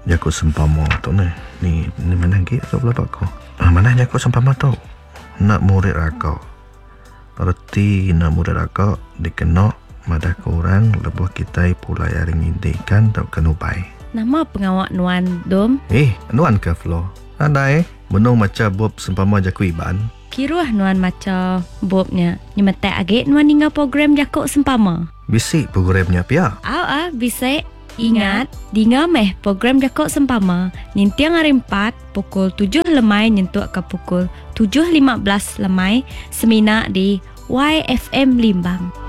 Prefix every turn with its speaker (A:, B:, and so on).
A: Jakut sempama tu ni mana lagi tu pula aku. Mana jakut sempama tu? Nak murid akak. Erti nak murid akak dikena madah kurang lebuh kita pula yang ngintikan tak kenubai.
B: Nama pengawak Nuan Dom?
A: Nuan ke Flo? Ada menung macam bob sempama jakut iban.
B: Kiruah Nuan macam bobnya. Nyemetek agak Nuan hingga program jakuk sempama.
A: Bisik programnya pia.
B: Bisik. Ingat, dinga meh program jakuk sempama. Nintiang hari 4 pukul 7 lemai nyentuh ke pukul 7.15 lemai semina di YFM Limbang.